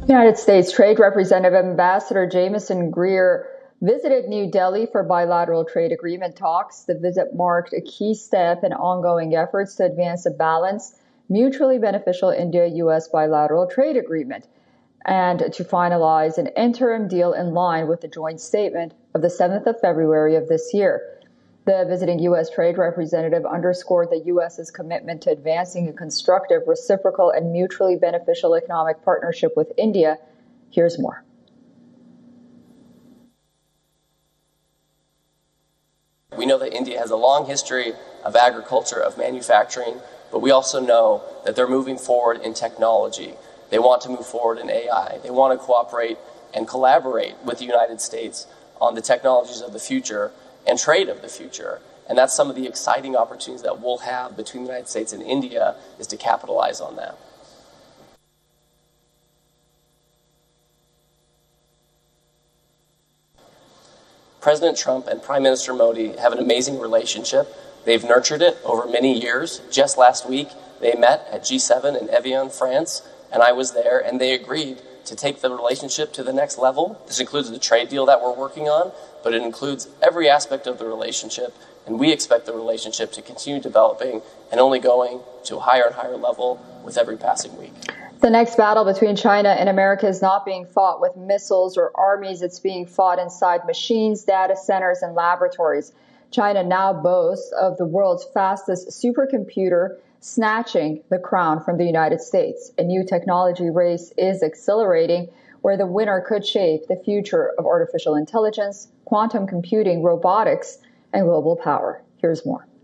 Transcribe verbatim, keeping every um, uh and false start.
United States Trade Representative Ambassador Jamieson Greer visited New Delhi for bilateral trade agreement talks. The visit marked a key step in ongoing efforts to advance a balanced, mutually beneficial India-U S bilateral trade agreement and to finalize an interim deal in line with the joint statement of the seventh of February of this year. The visiting U S Trade Representative underscored the U S's commitment to advancing a constructive, reciprocal, and mutually beneficial economic partnership with India. Here's more. We know that India has a long history of agriculture, of manufacturing, but we also know that they're moving forward in technology. They want to move forward in A I. They want to cooperate and collaborate with the United States on the technologies of the future and trade of the future. And that's some of the exciting opportunities that we'll have between the United States and India, is to capitalize on that. President Trump and Prime Minister Modi have an amazing relationship. They've nurtured it over many years. Just last week, they met at G seven in Evian, France, and I was there, and they agreed to take the relationship to the next level. This includes the trade deal that we're working on, but it includes every aspect of the relationship, and we expect the relationship to continue developing and only going to a higher and higher level with every passing week. The next battle between China and America is not being fought with missiles or armies. It's being fought inside machines, data centers, and laboratories. China now boasts of the world's fastest supercomputer, snatching the crown from the United States. A new technology race is accelerating, where the winner could shape the future of artificial intelligence, quantum computing, robotics, and global power. Here's more.